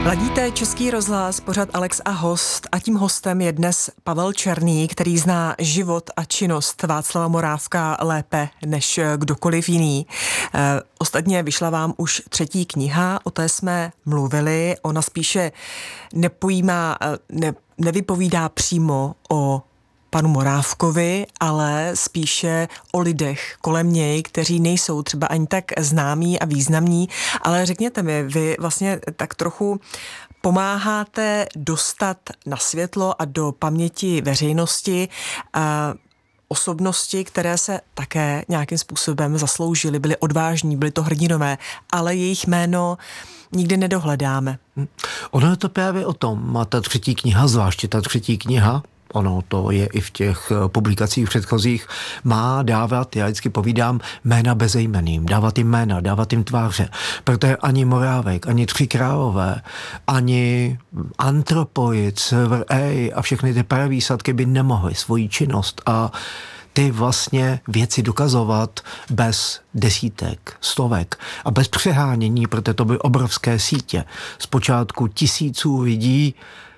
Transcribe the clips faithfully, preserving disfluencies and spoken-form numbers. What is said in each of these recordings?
Ladíte Český rozhlas, pořad Alex a host, a tím hostem je dnes Pavel Černý, který zná život a činnost Václava Morávka lépe než kdokoliv jiný. E, ostatně vyšla vám už třetí kniha, o té jsme mluvili, ona spíše nepojímá, ne, nevypovídá přímo o panu Morávkovi, ale spíše o lidech kolem něj, kteří nejsou třeba ani tak známí a významní, ale řekněte mi, vy vlastně tak trochu pomáháte dostat na světlo a do paměti veřejnosti a osobnosti, které se také nějakým způsobem zasloužily, byly odvážní, byly to hrdinové, ale jejich jméno nikdy nedohledáme. Ono je to právě o tom, a ta třetí kniha, zvláště ta třetí kniha, ono to je i v těch publikacích předchozích, má dávat, já vždycky povídám, jména bezejmenným, dávat jim jména, dávat jim tváře. Protože ani Morávek, ani Tři králové, ani Antropoid, Silver A a všechny ty paravýsadky by nemohly svoji činnost a ty vlastně věci dokazovat bez desítek, stovek a bez přehánění, protože to byly obrovské sítě. Zpočátku tisíců lidí,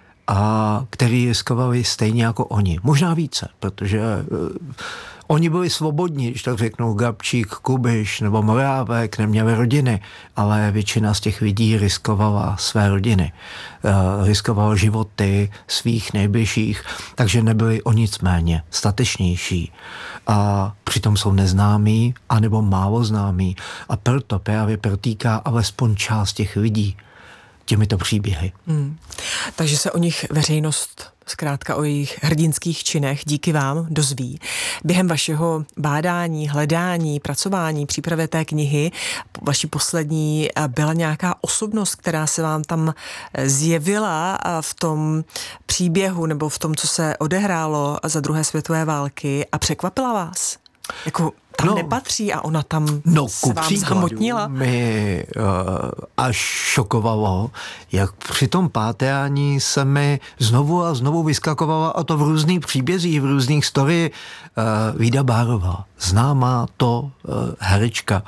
a který riskovali stejně jako oni. Možná více, protože uh, oni byli svobodní, když tak řeknou Gabčík, Kubiš nebo Morávek, neměli rodiny, ale většina z těch lidí riskovala své rodiny. Uh, riskovala životy svých nejbližších, takže nebyli o nic méně statečnější. A přitom jsou neznámí, anebo málo známí. A proto právě protýká alespoň část těch lidí těmito příběhy. Hmm. Takže se o nich veřejnost, zkrátka o jejich hrdinských činech, díky vám dozví. Během vašeho bádání, hledání, pracování, přípravy té knihy, vaší poslední, byla nějaká osobnost, která se vám tam zjevila v tom příběhu nebo v tom, co se odehrálo za druhé světové války a překvapila vás? Jako tam no, nepatří a ona tam no, se vám zhmotnila? Mi uh, až šokovalo, jak při tom pátrání se mi znovu a znovu vyskakovala, a to v různých příbězích, v různých story, uh, Vída Bárová, známá to uh, herečka.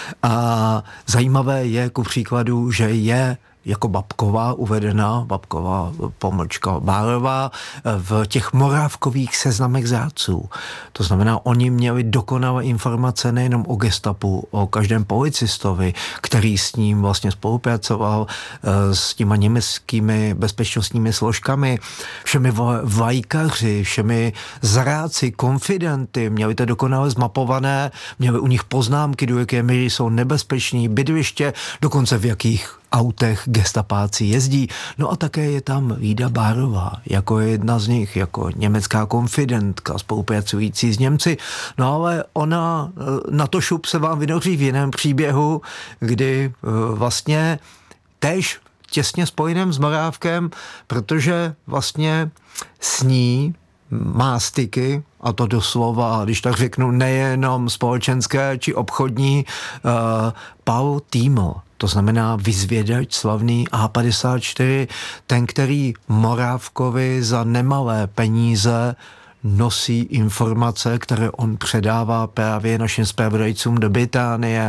A zajímavé je ku příkladu, že je jako Babková uvedená, Babková pomlčka Bárová, v těch morávkových seznamech zrádců. To znamená, oni měli dokonalé informace nejenom o gestapu, o každém policistovi, který s ním vlastně spolupracoval, s těma německými bezpečnostními složkami, všemi vlajkaři, všemi zrádci, konfidenty, měli to dokonale zmapované, měli u nich poznámky, do jaké míry jsou nebezpeční, bydliště, dokonce v jakých autech gestapáci jezdí. No a také je tam Vída Bárová, jako jedna z nich, jako německá konfidentka, spolupracující s Němci. No ale ona na to šup se vám vynoří v jiném příběhu, kdy vlastně též těsně spojeném s Morávkem, protože vlastně s ní má styky, a to doslova, když tak řeknu, nejenom společenské či obchodní, uh, Paul Týmo. To znamená vyzvědač slavný A padesát čtyři, ten, který Morávkovi za nemalé peníze nosí informace, které on předává právě našim zpravodajcům do Británie.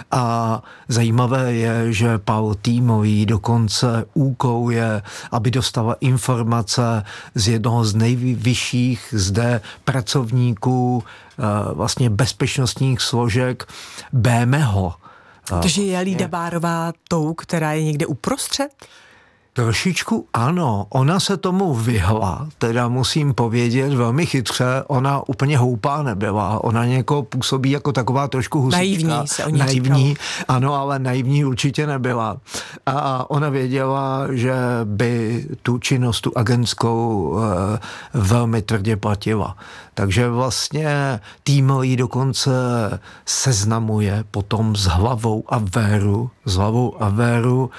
A zajímavé je, že Paul Týmový dokonce úkol je, aby dostala informace z jednoho z nejvyšších zde pracovníků vlastně bezpečnostních složek bé em é. Takže je Lída Bárová tou, která je někde uprostřed? Trošičku ano, ona se tomu vyhla, teda musím povědět velmi chytře, ona úplně hloupá nebyla, ona někoho působí jako taková trošku husička. Naivní se o ní Naivní, říkalo. Ano, ale naivní určitě nebyla. A ona věděla, že by tu činnost, tu agentskou e, velmi tvrdě platila. Takže vlastně Týmo jí dokonce seznamuje potom s hlavou Avéru, s hlavou Avéru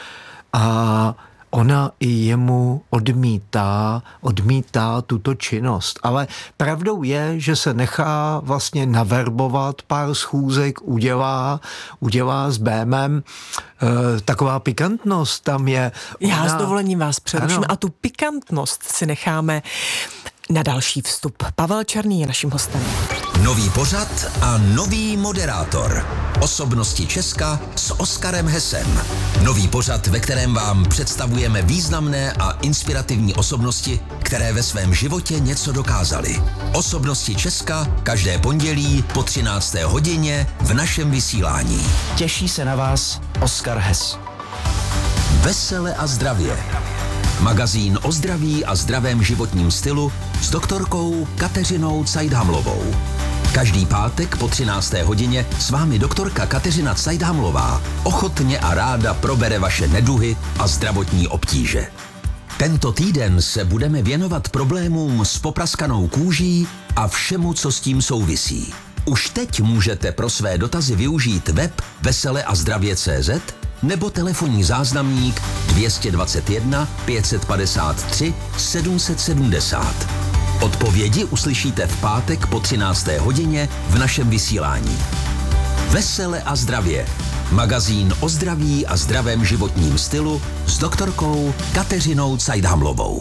a ona i jemu odmítá, odmítá tuto činnost. Ale pravdou je, že se nechá vlastně naverbovat, pár schůzek udělá, udělá s Bémem. E, taková pikantnost tam je. Ona... Já s dovolením vás přeruším a tu pikantnost si necháme na další vstup. Pavel Černý je naším hostem. Nový pořad a nový moderátor. Osobnosti Česka s Oskarem Hesem. Nový pořad, ve kterém vám představujeme významné a inspirativní osobnosti, které ve svém životě něco dokázaly. Osobnosti Česka každé pondělí po třinácté hodině v našem vysílání. Těší se na vás Oskar Hes. Vesele a zdravě. Magazín o zdraví a zdravém životním stylu s doktorkou Kateřinou Cajdhamlovou. Každý pátek po třinácté hodině s vámi doktorka Kateřina Cajdhamlová ochotně a ráda probere vaše neduhy a zdravotní obtíže. Tento týden se budeme věnovat problémům s popraskanou kůží a všemu, co s tím souvisí. Už teď můžete pro své dotazy využít web vesele a zdravě tečka cé zet nebo telefonní záznamník dvě stě dvacet jedna pět set padesát tři sedm set sedmdesát. Odpovědi uslyšíte v pátek po třinácté hodině v našem vysílání. Vesele a zdravě. Magazín o zdraví a zdravém životním stylu s doktorkou Kateřinou Cajdhamlovou.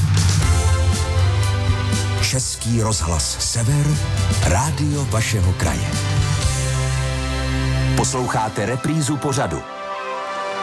Český rozhlas Sever, rádio vašeho kraje. Posloucháte reprízu pořadu